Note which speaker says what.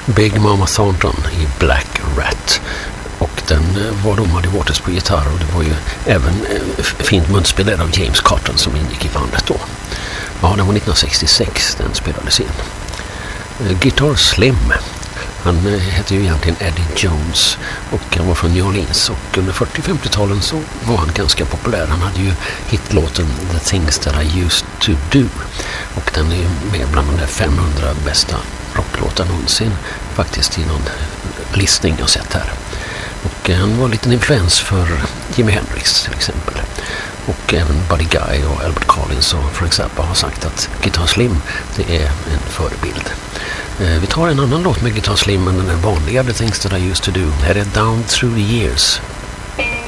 Speaker 1: Big Mama Thornton i Black Rat. Och den var då Muddy Waters på gitarr, och det var ju även fint munspel där av James Cotton som ingick i bandet då. Ja, den var 1966 den spelades in. Guitar Slim, han hette ju egentligen Eddie Jones och han var från New Orleans, och under 40-50-talen så var han ganska populär. Han hade ju hitlåten The Things That I Used To Do, och den är ju med bland de där 500 bästa rocklåtar någonsin faktiskt i någon listning jag sett här. Och han var en liten influens för Jimi Hendrix till exempel. Och även Buddy Guy och Albert Collins och Frank Zappa har sagt att Guitar Slim, det är en förebild. Vi tar en annan låt med Guitar Slim än den vanliga The Things That I Used To Do. Här är Down Through the Years.